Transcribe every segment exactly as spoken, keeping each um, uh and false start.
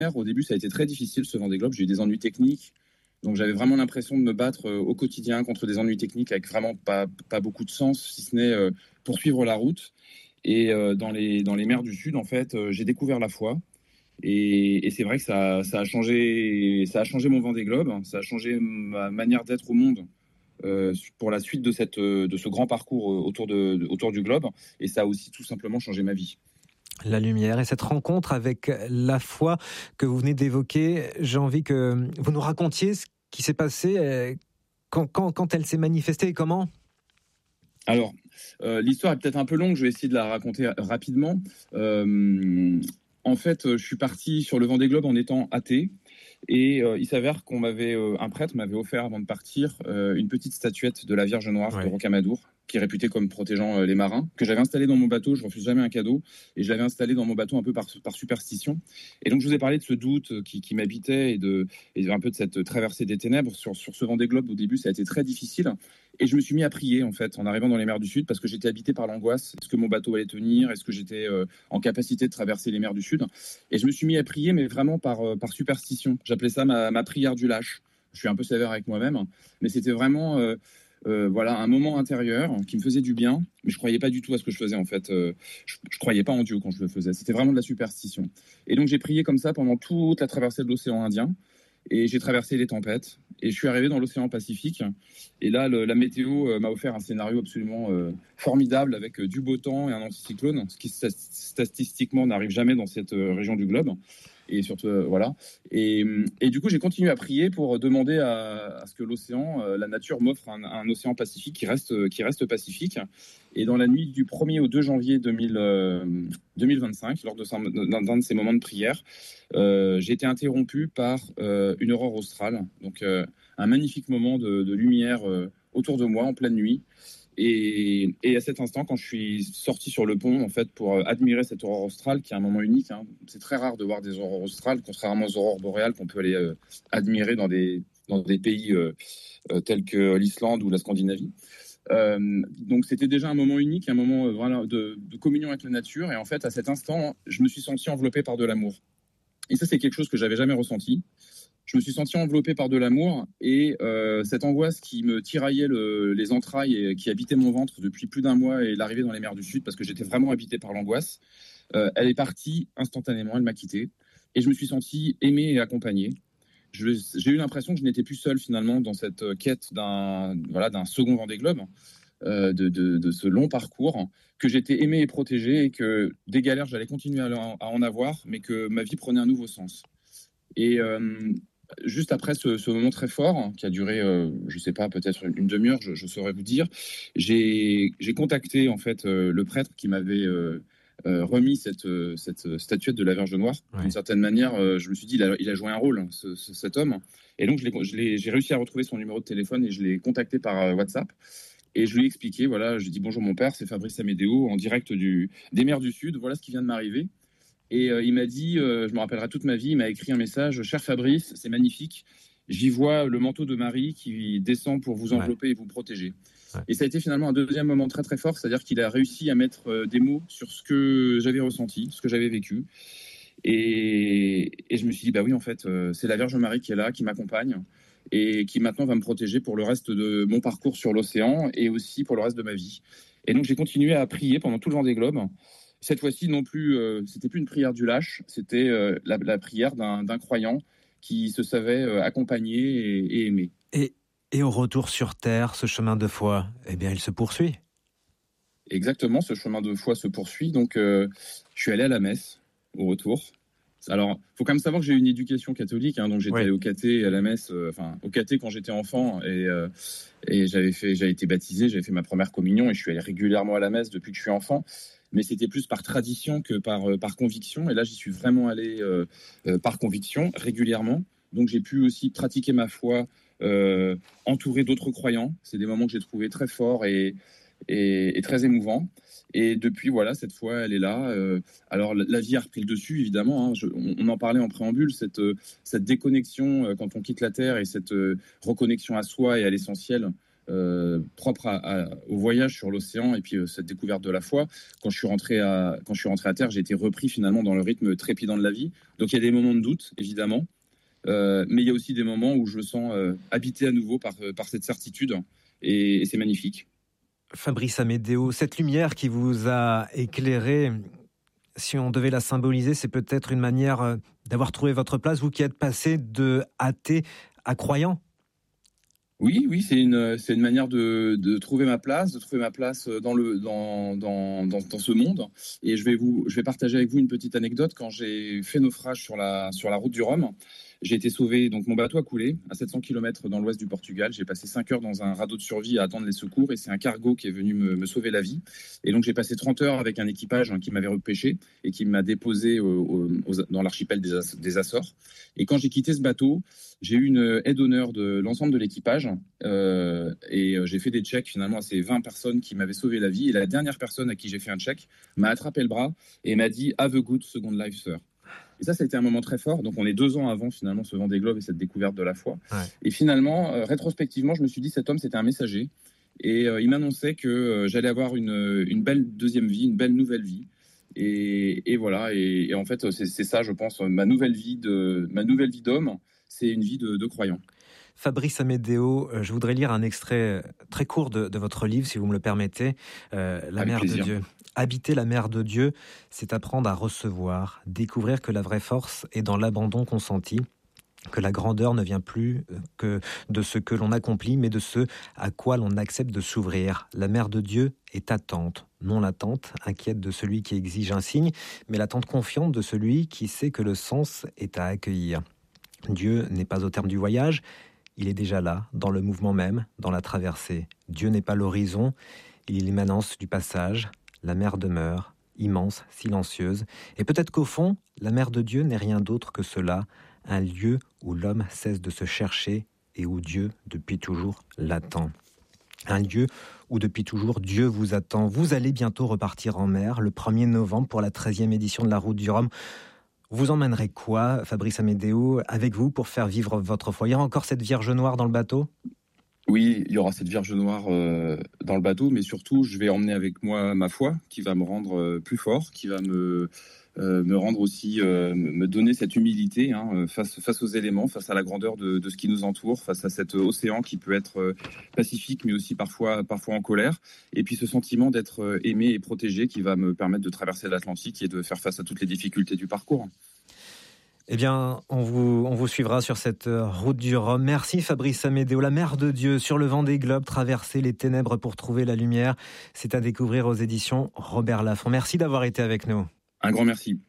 Au début, ça a été très difficile, ce Vendée Globe. J'ai eu des ennuis techniques. Donc, j'avais vraiment l'impression de me battre euh, au quotidien contre des ennuis techniques avec vraiment pas, pas beaucoup de sens, si ce n'est euh, poursuivre la route. Et euh, dans, les, dans les mers du Sud, en fait, euh, j'ai découvert la foi. Et, et c'est vrai que ça, ça, a changé, ça a changé mon Vendée Globe. Ça a changé ma manière d'être au monde euh, pour la suite de, cette, de ce grand parcours autour, de, autour du globe. Et ça a aussi tout simplement changé ma vie. La lumière et cette rencontre avec la foi que vous venez d'évoquer, j'ai envie que vous nous racontiez ce qui s'est passé, quand, quand, quand elle s'est manifestée et comment. Alors, euh, l'histoire est peut-être un peu longue, je vais essayer de la raconter rapidement. Euh, en fait, je suis parti sur le Vendée Globe en étant athée. Et euh, il s'avère qu'on m'avait, euh, un prêtre m'avait offert avant de partir euh, une petite statuette de la Vierge Noire ouais. de Rocamadour, qui est réputée comme protégeant euh, les marins, que j'avais installée dans mon bateau. Je refuse jamais un cadeau, et je l'avais installée dans mon bateau un peu par, par superstition. Et donc je vous ai parlé de ce doute qui, qui m'habitait et de et un peu de cette traversée des ténèbres sur sur ce Vendée Globe. Au début, ça a été très difficile, et je me suis mis à prier en fait en arrivant dans les mers du Sud parce que j'étais habité par l'angoisse. Est-ce que mon bateau allait tenir? Est-ce que j'étais euh, en capacité de traverser les mers du Sud? Et je me suis mis à prier, mais vraiment par euh, par superstition. J'appelais ça ma, ma prière du lâche. Je suis un peu sévère avec moi-même, mais c'était vraiment euh, euh, voilà, un moment intérieur qui me faisait du bien, mais je croyais pas du tout à ce que je faisais en fait. Euh, je, je croyais pas en Dieu quand je le faisais. C'était vraiment de la superstition. Et donc j'ai prié comme ça pendant toute la traversée de l'océan Indien. Et j'ai traversé les tempêtes et je suis arrivé dans l'océan Pacifique. Et là, le, la météo euh, m'a offert un scénario absolument euh, formidable avec euh, du beau temps et un anticyclone, ce qui statistiquement n'arrive jamais dans cette euh, région du globe. Et surtout, euh, voilà. Et, et du coup, j'ai continué à prier pour demander à, à ce que l'océan, euh, la nature m'offre un, un océan Pacifique qui reste, qui reste pacifique. Et dans la nuit du premier au deux janvier deux mille, euh, deux mille vingt-cinq, lors de d'un, d'un de ces moments de prière, euh, j'ai été interrompu par euh, une aurore australe. Donc, euh, un magnifique moment de, de lumière euh, autour de moi en pleine nuit. Et, et à cet instant, quand je suis sorti sur le pont, en fait, pour admirer cette aurore australe, qui est un moment unique, hein, c'est très rare de voir des aurores australes, contrairement aux aurores boréales qu'on peut aller euh, admirer dans des, dans des pays euh, euh, tels que l'Islande ou la Scandinavie. Euh, donc c'était déjà un moment unique, un moment euh, voilà, de, de communion avec la nature. Et en fait, à cet instant, je me suis senti enveloppé par de l'amour. Et ça, c'est quelque chose que j'avais jamais ressenti. Je me suis senti enveloppé par de l'amour et euh, cette angoisse qui me tiraillait le, les entrailles et qui habitait mon ventre depuis plus d'un mois et l'arrivée dans les mers du Sud, parce que j'étais vraiment habité par l'angoisse, euh, elle est partie instantanément, elle m'a quitté et je me suis senti aimé et accompagné. Je, j'ai eu l'impression que je n'étais plus seul finalement dans cette quête d'un, voilà, d'un second Vendée Globe, euh, de, de, de ce long parcours, que j'étais aimé et protégé et que des galères j'allais continuer à, à en avoir, mais que ma vie prenait un nouveau sens. Et euh, juste après ce, ce moment très fort, qui a duré, euh, je ne sais pas, peut-être une demi-heure, je, je saurais vous dire, j'ai, j'ai contacté en fait euh, le prêtre qui m'avait euh, euh, remis cette, cette statuette de la Vierge Noire. Ouais. D'une certaine manière, euh, je me suis dit, il a, il a joué un rôle, ce, ce, cet homme. Et donc, je l'ai, je l'ai, j'ai réussi à retrouver son numéro de téléphone et je l'ai contacté par euh, WhatsApp. Et je lui ai expliqué, voilà, je lui ai dit, bonjour mon père, c'est Fabrice Amédéo, en direct du, des mers du Sud, voilà ce qui vient de m'arriver. Et euh, il m'a dit, euh, je me rappellerai toute ma vie, il m'a écrit un message, cher Fabrice, c'est magnifique, j'y vois le manteau de Marie qui descend pour vous envelopper ouais. et vous protéger. Ouais. Et ça a été finalement un deuxième moment très très fort, c'est-à-dire qu'il a réussi à mettre euh, des mots sur ce que j'avais ressenti, ce que j'avais vécu. Et, et je me suis dit, bah oui, en fait, euh, c'est la Vierge Marie qui est là, qui m'accompagne et qui maintenant va me protéger pour le reste de mon parcours sur l'océan et aussi pour le reste de ma vie. Et donc j'ai continué à prier pendant tout le Vendée Globe. Cette fois-ci, non plus, euh, c'était plus une prière du lâche, c'était euh, la, la prière d'un, d'un croyant qui se savait euh, accompagné et, et aimé. Et, et au retour sur Terre, ce chemin de foi, eh bien, il se poursuit. Exactement, ce chemin de foi se poursuit. Donc, euh, je suis allé à la messe au retour. Alors, il faut quand même savoir que j'ai eu une éducation catholique, hein, donc j'étais oui. allé au caté, à la messe, euh, enfin au caté quand j'étais enfant, et, euh, et j'avais fait, j'avais été baptisé, j'avais fait ma première communion, et je suis allé régulièrement à la messe depuis que je suis enfant. Mais c'était plus par tradition que par, euh, par conviction. Et là, j'y suis vraiment allé euh, euh, par conviction, régulièrement. Donc, j'ai pu aussi pratiquer ma foi euh, entouré d'autres croyants. C'est des moments que j'ai trouvés très forts et, et, et très émouvants. Et depuis, voilà, cette fois, elle est là. Euh, alors, la, la vie a repris le dessus, évidemment. Hein. Je, on, on en parlait en préambule, cette, cette déconnexion euh, quand on quitte la Terre et cette euh, reconnexion à soi et à l'essentiel euh, propre à, à, au voyage sur l'océan et puis euh, cette découverte de la foi. Quand je suis rentré à, quand je suis rentré à terre, j'ai été repris finalement dans le rythme trépidant de la vie. Donc il y a des moments de doute, évidemment, euh, mais il y a aussi des moments où je me sens euh, habité à nouveau par, par cette certitude et, et c'est magnifique. Fabrice Amedeo, cette lumière qui vous a éclairé, si on devait la symboliser, c'est peut-être une manière d'avoir trouvé votre place, vous qui êtes passé de athée à croyant. Oui, oui, c'est une, c'est une manière de, de trouver ma place, de trouver ma place dans, le, dans, dans, dans, dans ce monde. Et je vais, vous, je vais partager avec vous une petite anecdote. Quand j'ai fait naufrage sur la, sur la route du Rhum, j'ai été sauvé, donc mon bateau a coulé à sept cents kilomètres dans l'ouest du Portugal. J'ai passé cinq heures dans un radeau de survie à attendre les secours et c'est un cargo qui est venu me, me sauver la vie. Et donc j'ai passé trente heures avec un équipage qui m'avait repêché et qui m'a déposé au, au, dans l'archipel des, As, des Açores. Et quand j'ai quitté ce bateau, j'ai eu une aide d'honneur de l'ensemble de l'équipage euh, et j'ai fait des checks finalement à ces vingt personnes qui m'avaient sauvé la vie. Et la dernière personne à qui j'ai fait un check m'a attrapé le bras et m'a dit « Have a good second life, sir ». Et ça, ça a été un moment très fort. Donc, on est deux ans avant, finalement, ce Vendée Globe et cette découverte de la foi. Ouais. Et finalement, euh, rétrospectivement, je me suis dit, cet homme, c'était un messager. Et euh, il m'annonçait que euh, j'allais avoir une, une belle deuxième vie, une belle nouvelle vie. Et, et voilà. Et, et en fait, c'est, c'est ça, je pense, ma nouvelle vie, de, ma nouvelle vie d'homme, c'est une vie de, de croyant. Fabrice Amedeo, je voudrais lire un extrait très court de, de votre livre, si vous me le permettez. Euh, La Mère de Dieu. Habiter la Mère de Dieu, c'est apprendre à recevoir, découvrir que la vraie force est dans l'abandon consenti, que la grandeur ne vient plus que de ce que l'on accomplit, mais de ce à quoi l'on accepte de s'ouvrir. La Mère de Dieu est attente, non l'attente inquiète de celui qui exige un signe, mais l'attente confiante de celui qui sait que le sens est à accueillir. Dieu n'est pas au terme du voyage, il est déjà là, dans le mouvement même, dans la traversée. Dieu n'est pas l'horizon, il est l'immanence du passage. La mer demeure, immense, silencieuse. Et peut-être qu'au fond, la mer de Dieu n'est rien d'autre que cela, un lieu où l'homme cesse de se chercher et où Dieu, depuis toujours, l'attend. Un lieu où, depuis toujours, Dieu vous attend. Vous allez bientôt repartir en mer, le premier novembre, pour la treizième édition de la Route du Rhum. Vous emmènerez quoi, Fabrice Amedeo, avec vous pour faire vivre votre foi ? Il y a encore cette Vierge Noire dans le bateau ? Oui, il y aura cette Vierge Noire euh, dans le bateau, mais surtout, je vais emmener avec moi ma foi, qui va me rendre euh, plus fort, qui va me, euh, me rendre aussi, euh, me donner cette humilité hein, face, face aux éléments, face à la grandeur de, de ce qui nous entoure, face à cet océan qui peut être euh, pacifique, mais aussi parfois, parfois en colère. Et puis ce sentiment d'être aimé et protégé qui va me permettre de traverser l'Atlantique et de faire face à toutes les difficultés du parcours. Eh bien, on vous, on vous suivra sur cette route du Rhum. Merci Fabrice Amedeo, la Mère de Dieu, sur le Vendée Globe, traverser les ténèbres pour trouver la lumière. C'est à découvrir aux éditions Robert Laffont. Merci d'avoir été avec nous. Un grand merci.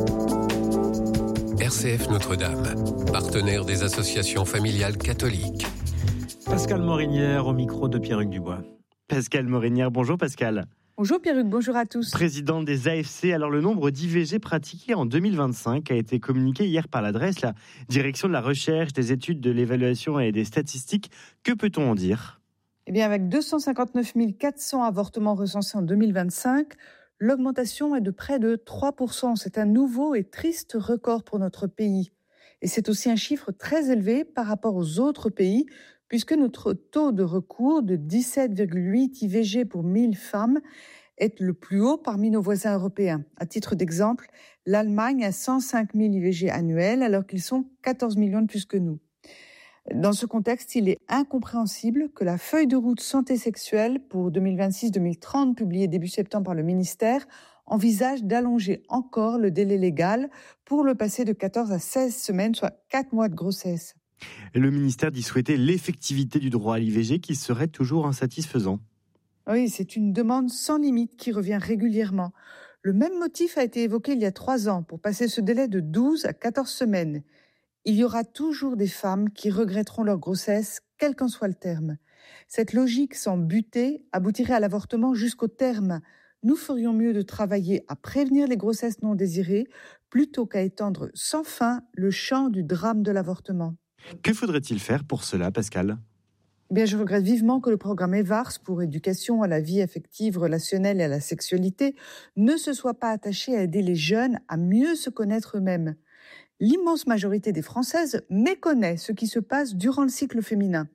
R C F Notre-Dame, partenaire des associations familiales catholiques. Pascal Morinière au micro de Pierre-Hugues Dubois. Pascal Morinière, bonjour Pascal. Bonjour Pierre-Hugues, bonjour à tous. Président des A F C, alors le nombre d'I V G pratiqués en deux mille vingt-cinq a été communiqué hier par l'adresse, la Direction de la Recherche, des Études, de l'Évaluation et des Statistiques. Que peut-on en dire ? Eh bien, avec deux cent cinquante-neuf mille quatre cents avortements recensés en deux mille vingt-cinq, l'augmentation est de près de trois pour cent. C'est un nouveau et triste record pour notre pays. Et c'est aussi un chiffre très élevé par rapport aux autres pays, puisque notre taux de recours de dix-sept virgule huit I V G pour mille femmes est le plus haut parmi nos voisins européens. À titre d'exemple, l'Allemagne a cent cinq mille I V G annuels, alors qu'ils sont quatorze millions de plus que nous. Dans ce contexte, il est incompréhensible que la feuille de route santé sexuelle pour deux mille vingt-six deux mille trente, publiée début septembre par le ministère, envisage d'allonger encore le délai légal pour le passer de quatorze à seize semaines, soit quatre mois de grossesse. Le ministère dit souhaiter l'effectivité du droit à l'I V G qui serait toujours insatisfaisant. Oui, c'est une demande sans limite qui revient régulièrement. Le même motif a été évoqué il y a trois ans pour passer ce délai de douze à quatorze semaines. Il y aura toujours des femmes qui regretteront leur grossesse, quel qu'en soit le terme. Cette logique sans buter aboutirait à l'avortement jusqu'au terme. Nous ferions mieux de travailler à prévenir les grossesses non désirées plutôt qu'à étendre sans fin le champ du drame de l'avortement. Que faudrait-il faire pour cela, Pascal ? Bien, je regrette vivement que le programme EVARS pour éducation à la vie affective, relationnelle et à la sexualité ne se soit pas attaché à aider les jeunes à mieux se connaître eux-mêmes. L'immense majorité des Françaises méconnaît ce qui se passe durant le cycle féminin.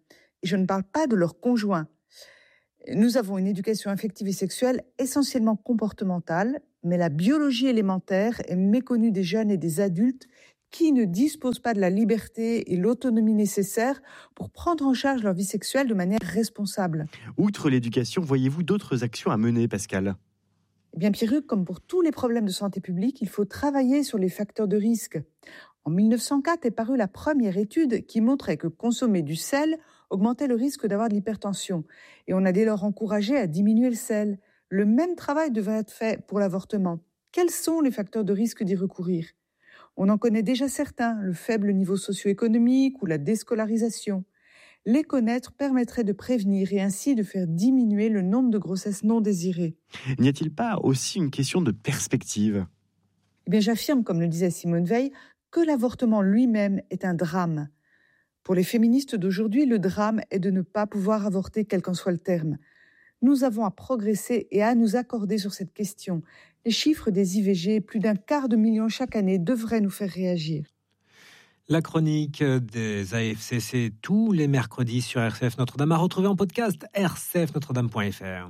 Et je ne parle pas de leurs conjoints. Nous avons une éducation affective et sexuelle essentiellement comportementale, mais la biologie élémentaire est méconnue des jeunes et des adultes qui ne disposent pas de la liberté et l'autonomie nécessaires pour prendre en charge leur vie sexuelle de manière responsable. Outre l'éducation, voyez-vous d'autres actions à mener, Pascal ? Eh bien, Pierruc, comme pour tous les problèmes de santé publique, il faut travailler sur les facteurs de risque. En mille neuf cent quatre est parue la première étude qui montrait que consommer du sel augmentait le risque d'avoir de l'hypertension. Et on a dès lors encouragé à diminuer le sel. Le même travail devrait être fait pour l'avortement. Quels sont les facteurs de risque d'y recourir ? On en connaît déjà certains, le faible niveau socio-économique ou la déscolarisation. Les connaître permettrait de prévenir et ainsi de faire diminuer le nombre de grossesses non désirées. N'y a-t-il pas aussi une question de perspective ? Eh bien, j'affirme, comme le disait Simone Veil, que l'avortement lui-même est un drame. Pour les féministes d'aujourd'hui, le drame est de ne pas pouvoir avorter, quel qu'en soit le terme. Nous avons à progresser et à nous accorder sur cette question. Les chiffres des I V G, plus d'un quart de million chaque année, devraient nous faire réagir. La chronique des A F C, c'est tous les mercredis sur R C F Notre-Dame, à retrouver en podcast r c f notre dame point f r.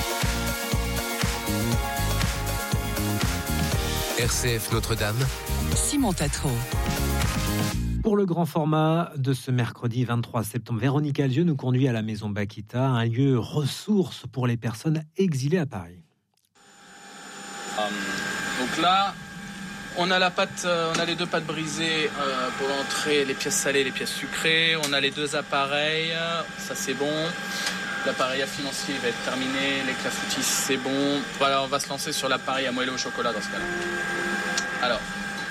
R C F Notre-Dame, Simon Tatro. Pour le grand format de ce mercredi vingt-trois septembre, Véronique Alzieux nous conduit à la Maison Bakita, un lieu ressource pour les personnes exilées à Paris. Um, donc là, on a la pâte, euh, on a les deux pâtes brisées euh, pour l'entrée, les pièces salées, les pièces sucrées. On a les deux appareils, ça c'est bon. L'appareil à financier va être terminé, les clafoutis c'est bon. Voilà, on va se lancer sur l'appareil à moelleux au chocolat dans ce cas-là. Alors.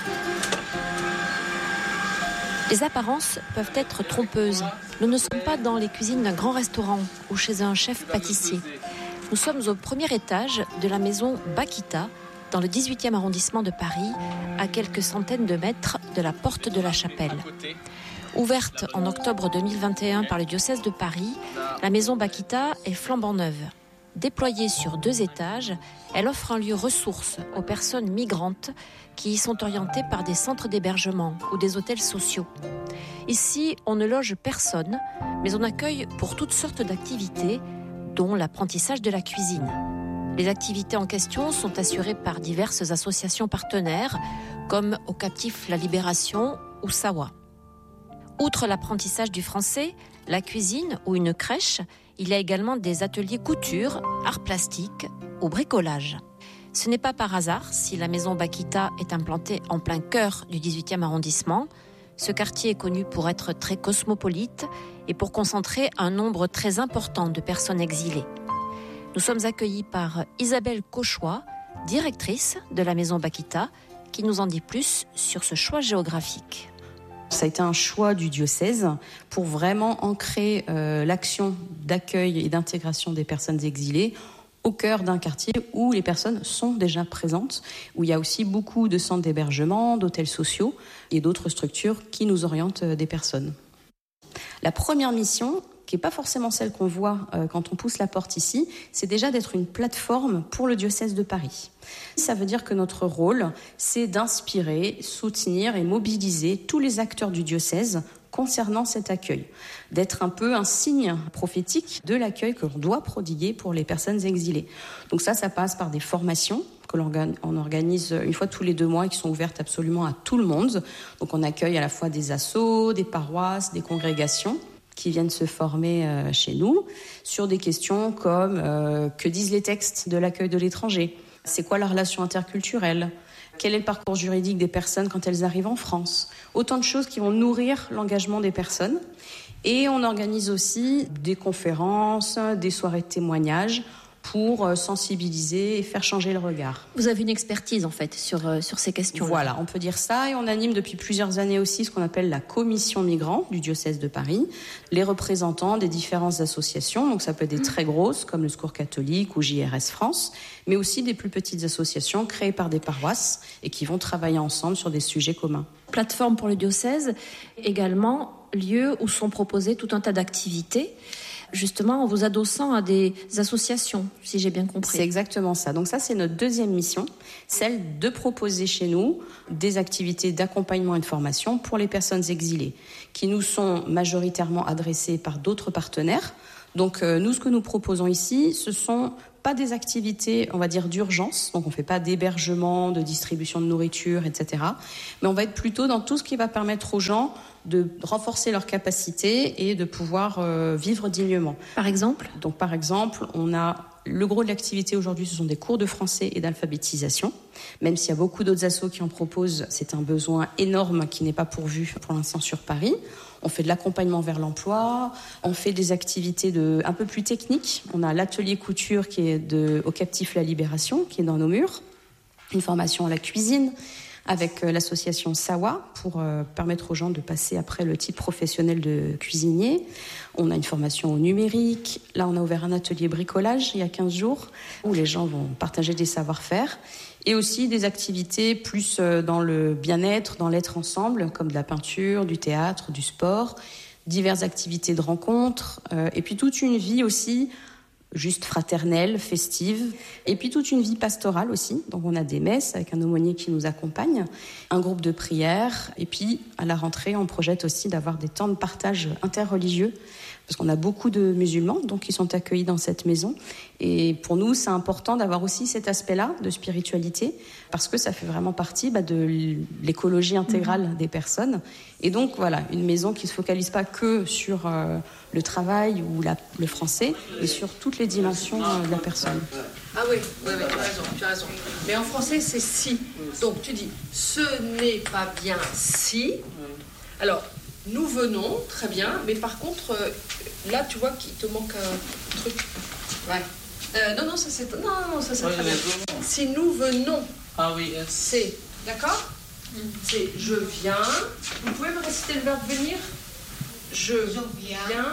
Les apparences peuvent être trompeuses. Nous ne sommes pas dans les cuisines d'un grand restaurant ou chez un chef pâtissier. Nous sommes au premier étage de la maison Bakita, dans le dix-huitième arrondissement de Paris, à quelques centaines de mètres de la porte de la Chapelle. Ouverte en octobre deux mille vingt et un par le diocèse de Paris, la maison Bakita est flambant neuve. Déployée sur deux étages, elle offre un lieu ressource aux personnes migrantes qui y sont orientées par des centres d'hébergement ou des hôtels sociaux. Ici, on ne loge personne, mais on accueille pour toutes sortes d'activités, dont l'apprentissage de la cuisine. Les activités en question sont assurées par diverses associations partenaires, comme Au Captif La Libération ou Sawa. Outre l'apprentissage du français, la cuisine ou une crèche, il y a également des ateliers couture, arts plastiques ou bricolage. Ce n'est pas par hasard si la maison Bakita est implantée en plein cœur du dix-huitième arrondissement. Ce quartier est connu pour être très cosmopolite et pour concentrer un nombre très important de personnes exilées. Nous sommes accueillis par Isabelle Cauchois, directrice de la maison Bakita, qui nous en dit plus sur ce choix géographique. Ça a été un choix du diocèse pour vraiment ancrer euh, l'action d'accueil et d'intégration des personnes exilées au cœur d'un quartier où les personnes sont déjà présentes, où il y a aussi beaucoup de centres d'hébergement, d'hôtels sociaux et d'autres structures qui nous orientent des personnes. La première mission, qui n'est pas forcément celle qu'on voit euh, quand on pousse la porte ici, c'est déjà d'être une plateforme pour le diocèse de Paris. Ça veut dire que notre rôle, c'est d'inspirer, soutenir et mobiliser tous les acteurs du diocèse concernant cet accueil, d'être un peu un signe prophétique de l'accueil que l'on doit prodiguer pour les personnes exilées. Donc ça, ça passe par des formations que l'on organise une fois tous les deux mois et qui sont ouvertes absolument à tout le monde. Donc on accueille à la fois des assos, des paroisses, des congrégations qui viennent se former euh, chez nous sur des questions comme euh, que disent les textes de l'accueil de l'étranger ? C'est quoi la relation interculturelle ? Quel est le parcours juridique des personnes quand elles arrivent en France ? Autant de choses qui vont nourrir l'engagement des personnes. Et on organise aussi des conférences, des soirées de témoignages pour sensibiliser et faire changer le regard. Vous avez une expertise en fait sur, euh, sur ces questions. Voilà, on peut dire ça. Et on anime depuis plusieurs années aussi ce qu'on appelle la commission migrants du diocèse de Paris, les représentants des différentes associations. Donc ça peut être des très grosses comme le Secours catholique ou J R S France, mais aussi des plus petites associations créées par des paroisses et qui vont travailler ensemble sur des sujets communs. Plateforme pour le diocèse, également lieu où sont proposés tout un tas d'activités. justement en vous adossant à des associations, si j'ai bien compris. C'est exactement ça. Donc ça, c'est notre deuxième mission, celle de proposer chez nous des activités d'accompagnement et de formation pour les personnes exilées, qui nous sont majoritairement adressées par d'autres partenaires. Donc euh, nous, ce que nous proposons ici, ce sont pas des activités, on va dire, d'urgence. Donc on ne fait pas d'hébergement, de distribution de nourriture, et cetera. Mais on va être plutôt dans tout ce qui va permettre aux gens de renforcer leurs capacités et de pouvoir euh, vivre dignement. Par exemple ? Donc par exemple, on a le gros de l'activité aujourd'hui, ce sont des cours de français et d'alphabétisation. Même s'il y a beaucoup d'autres assos qui en proposent, c'est un besoin énorme qui n'est pas pourvu pour l'instant sur Paris. On fait de l'accompagnement vers l'emploi, on fait des activités de, un peu plus techniques. On a l'atelier couture qui est de, au Captif La Libération, qui est dans nos murs. Une formation à la cuisine avec l'association Sawa pour euh, permettre aux gens de passer après le titre professionnel de cuisinier. On a une formation au numérique. Là, on a ouvert un atelier bricolage il y a quinze jours où les gens vont partager des savoir-faire. Et aussi des activités plus dans le bien-être, dans l'être ensemble, comme de la peinture, du théâtre, du sport, diverses activités de rencontres, euh, et puis toute une vie aussi juste fraternelle, festive, et puis toute une vie pastorale aussi. Donc on a des messes avec un aumônier qui nous accompagne, un groupe de prière, et puis à la rentrée, on projette aussi d'avoir des temps de partage interreligieux, parce qu'on a beaucoup de musulmans donc qui sont accueillis dans cette maison. Et pour nous, c'est important d'avoir aussi cet aspect-là de spiritualité, parce que ça fait vraiment partie bah, de l'écologie intégrale mmh. des personnes. Et donc voilà, une maison qui ne se focalise pas que sur euh, le travail ou la, le français, mais sur toutes les dimensions euh, de la personne. Ah oui, oui, oui, tu as raison, tu as raison. Mais en français, c'est si. Donc tu dis, ce n'est pas bien si. Alors, nous venons, très bien, mais par contre, euh, là, tu vois qu'il te manque un truc. Ouais. Euh, non, non, ça c'est, non, non, ça c'est oui, très bien. Si nous venons, ah oui, yes. c'est, d'accord mm. C'est je viens. Vous pouvez me réciter le verbe venir? Je viens.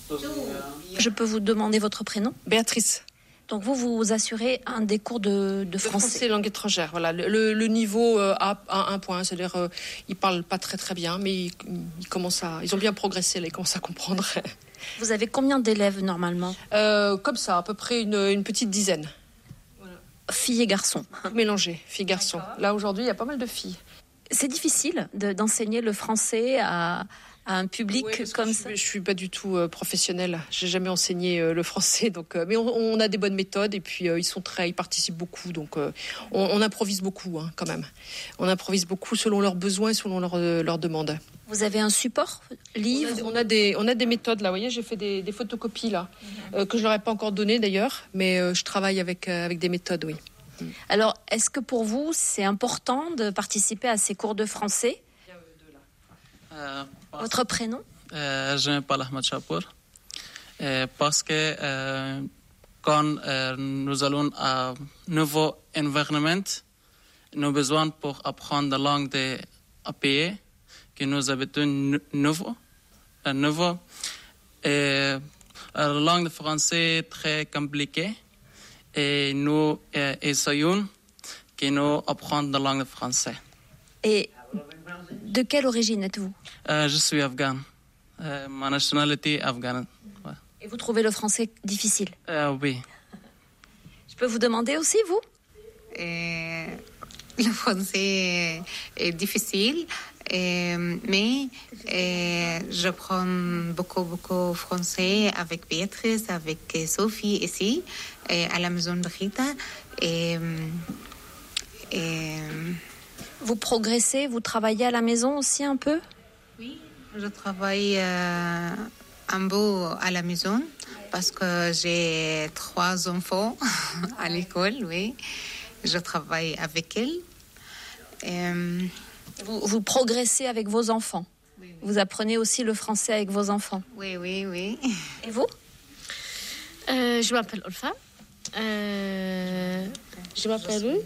Je peux vous demander votre prénom? Béatrice. Donc vous, vous assurez un des cours de, de français. De français langue étrangère, voilà. Le, le, le niveau euh, A, à un point, c'est-à-dire euh, ils parlent pas très très bien, mais ils, ils commencent à, ils ont bien progressé, là, ils commencent à comprendre. Vous avez combien d'élèves normalement? euh, Comme ça, à peu près une, une petite dizaine. Voilà. Filles et garçons. Mélangés, filles et garçons. Là aujourd'hui, il y a pas mal de filles. C'est difficile de, d'enseigner le français à, à un public oui, comme je, ça. Je suis pas du tout euh, professionnelle. J'ai jamais enseigné euh, le français, donc. Euh, mais on, on a des bonnes méthodes et puis euh, ils sont très, ils participent beaucoup, donc euh, on, on improvise beaucoup hein, quand même. On improvise beaucoup selon leurs besoins et selon leurs euh, leurs demandes. Vous avez un support, livre? On a, on a des, on a des méthodes là. Vous voyez, j'ai fait des, des photocopies là mm-hmm. euh, que je leur ai pas encore données d'ailleurs, mais euh, je travaille avec euh, avec des méthodes, oui. Alors, est-ce que pour vous, c'est important de participer à ces cours de français? euh, Votre prénom? euh, Je m'appelle Ahmed Chapour. Euh, parce que euh, quand euh, nous allons à un nouveau environnement, nous avons besoin pour apprendre la langue des pays que nous habitons nouveau. Euh, nouveau. Et, la langue française est très compliquée. Et nous euh, essayons que nous apprendre la langue française. Et de quelle origine êtes-vous? euh, Je suis afghan. Euh, ma nationalité afghane. Ouais. Et vous trouvez le français difficile? euh, Oui. Je peux vous demander aussi, vous? euh, Le français est difficile, euh, mais euh, je prends beaucoup, beaucoup français avec Béatrice, avec Sophie ici. À la maison de Rita. Et, et... Vous progressez, vous travaillez à la maison aussi un peu? Oui, je travaille euh, un peu à la maison parce que j'ai trois enfants à l'école, oui. Je travaille avec elles. Et... Vous, vous progressez avec vos enfants? Oui, oui. Vous apprenez aussi le français avec vos enfants? Oui, oui, oui. Et vous? euh, Je m'appelle Olfa. Euh, je m'appelle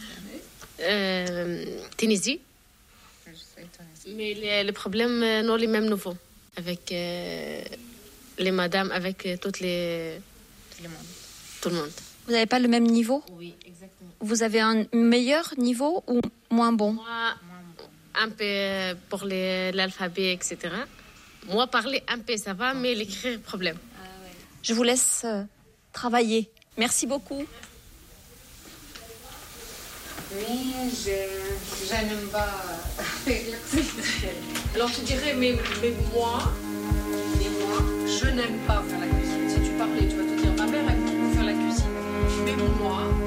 euh, Tunisie. Mais les, les problèmes sont les mêmes nouveaux. Avec euh, les madames, avec toutes les... Tout le monde. Tout le monde. Vous n'avez pas le même niveau? Oui, exactement. Vous avez un meilleur niveau ou moins bon? Moi, un peu pour les, l'alphabet, et cetera. Moi, parler un peu, ça va, mais l'écrire, problème. Ah ouais. Je vous laisse euh, travailler. Merci beaucoup. Oui, je, je n'aime pas l'électricité. Alors tu dirais, mais, mais moi, mais moi, je n'aime pas faire la cuisine. Si tu parlais, tu vas te dire, ma mère aime beaucoup faire la cuisine. Mais moi,